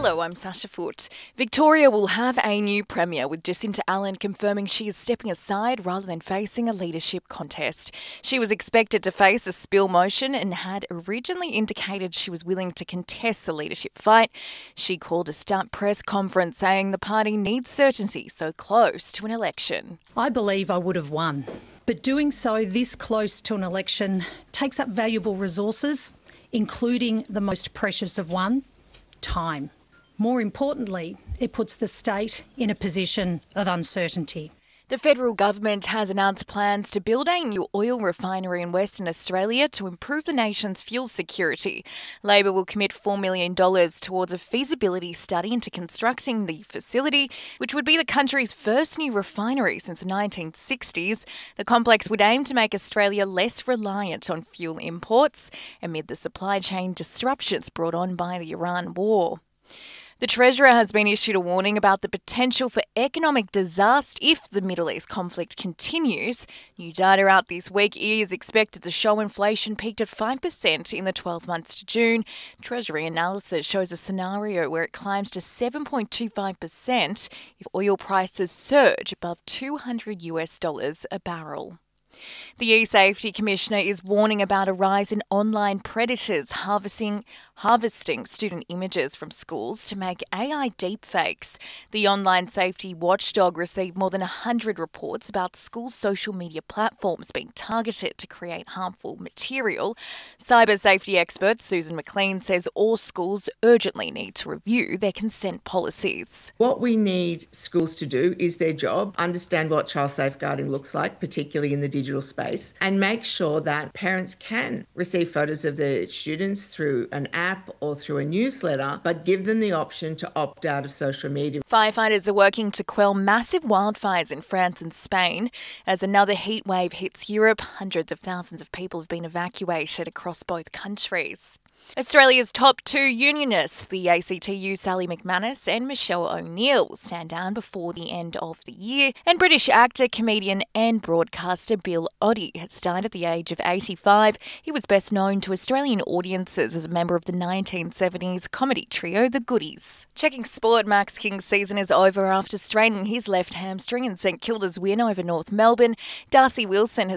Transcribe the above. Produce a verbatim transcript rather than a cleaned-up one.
Hello, I'm Sasha Foote. Victoria will have a new Premier, with Jacinta Allan confirming she is stepping aside rather than facing a leadership contest. She was expected to face a spill motion and had originally indicated she was willing to contest the leadership fight. She called a start press conference saying the party needs certainty so close to an election. I believe I would have won, but doing so this close to an election takes up valuable resources, including the most precious of one, time. More importantly, it puts the state in a position of uncertainty. The federal government has announced plans to build a new oil refinery in Western Australia to improve the nation's fuel security. Labor will commit four million dollars towards a feasibility study into constructing the facility, which would be the country's first new refinery since the nineteen sixties. The complex would aim to make Australia less reliant on fuel imports amid the supply chain disruptions brought on by the Iran war. The Treasurer has been issued a warning about the potential for economic disaster if the Middle East conflict continues. New data out this week is expected to show inflation peaked at five percent in the twelve months to June. Treasury analysis shows a scenario where it climbs to seven point two five percent if oil prices surge above two hundred US dollars a barrel. The E-Safety Commissioner is warning about a rise in online predators harvesting, harvesting student images from schools to make A I deepfakes. The online safety watchdog received more than one hundred reports about school social media platforms being targeted to create harmful material. Cyber safety expert Susan McLean says all schools urgently need to review their consent policies. What we need schools to do is their job, understand what child safeguarding looks like, particularly in the digital space, and make sure that parents can receive photos of their students through an app or through a newsletter, but give them the option to opt out of social media. Firefighters are working to quell massive wildfires in France and Spain. As another heat wave hits Europe, hundreds of thousands of people have been evacuated across both countries. Australia's top two unionists, the A C T U Sally McManus and Michelle O'Neill, will stand down before the end of the year. And British actor, comedian and broadcaster Bill Oddie has died at the age of eighty-five. He was best known to Australian audiences as a member of the nineteen seventies comedy trio The Goodies. Checking sport, Max King's season is over after straining his left hamstring in St Kilda's win over North Melbourne. Darcy Wilson has